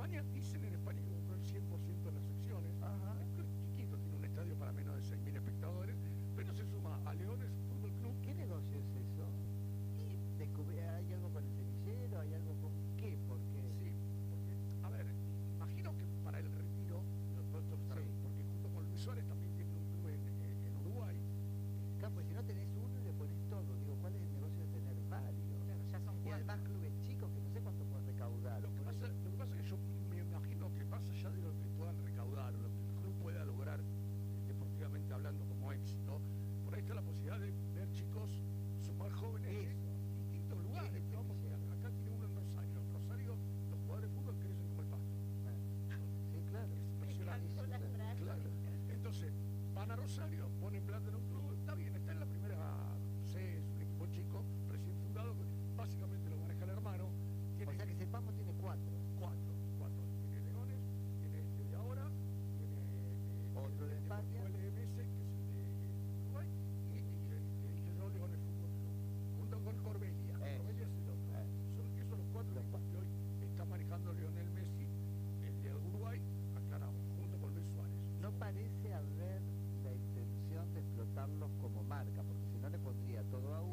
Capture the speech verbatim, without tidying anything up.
España, dicen en España que compró el cien por ciento de las secciones. Ajá. Es chiquito, tiene un estadio para menos de seis mil espectadores, pero se suma a Leones Fútbol Club. ¿Qué negocio es eso? Y Descubrí- ¿Hay algo con el semillero? ¿Hay algo con qué? Porque sí, porque, a ver, imagino que para el retiro, los puestos estarán- Sí. porque junto con Luis Suárez también tiene un club en, en- en Uruguay. claro, pues si no tenés uno y le pones todo, digo, ¿cuál es el negocio de tener varios? Claro, ya son Y cuatro. además clubes chicos que no sé cuánto pueden recaudar. Lo que, por pasa, eso. lo que pasa es que yo me imagino que más allá de lo que puedan recaudar, lo que el club pueda lograr, eh, deportivamente hablando, como éxito, por ahí está la posibilidad de ver chicos sumar jóvenes de Eso. distintos lugares, Ese ¿no? Porque semillero. acá tiene uno en Rosario. En Rosario los jugadores de fútbol crecen como el pasto. Sí, claro. Es impresionante. Cantó la frase. Claro. Entonces, van a Rosario, ponen plata en un club, está bien, está en la primera C, es un equipo chico, recién fundado, básicamente lo maneja el hermano. Tiene O sea que sepamos tiene cuatro. cuatro, cuatro. Tiene Leones, tiene este de ahora, tiene eh, Otro el de España. Deportivo L M S, que es el de Uruguay, y, y, y el que dije yo, Leones Fútbol Club, junto con Corbelia. Eso. Corbelia es el otro. Eh. Son esos los cuatro Los equipos que hoy está manejando Lionel Messi, el de Uruguay, aclaramos, junto con Luis Suárez. No parece haber la intención de explotarlos como marca, porque si no le pondría todo a